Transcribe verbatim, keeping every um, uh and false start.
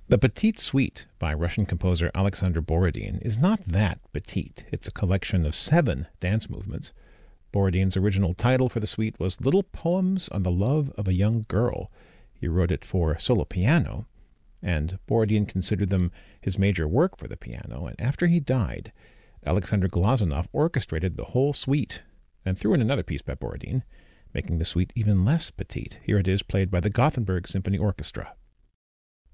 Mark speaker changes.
Speaker 1: The Petite Suite by Russian composer Alexander Borodin is not that petite. It's a collection of seven dance movements. Borodin's original title for the suite was Little Poems on the Love of a Young Girl. He wrote it for solo piano, and Borodin considered them his major work for the piano, and after he died, Alexander Glazunov orchestrated the whole suite and threw in another piece by Borodin, making the suite even less petite. Here it is, played by the Gothenburg Symphony Orchestra.